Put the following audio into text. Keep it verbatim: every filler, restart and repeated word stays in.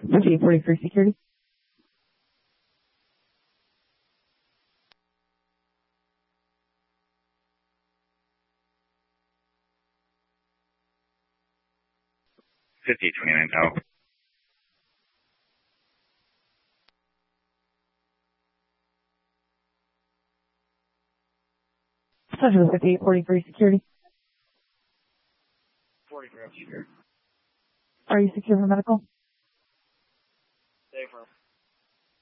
fifty-eight forty-three security. fifty-eight twenty-nine Tower. Central fifty-eight forty-three security. forty-three secure. Are you secure for medical? Stay firm.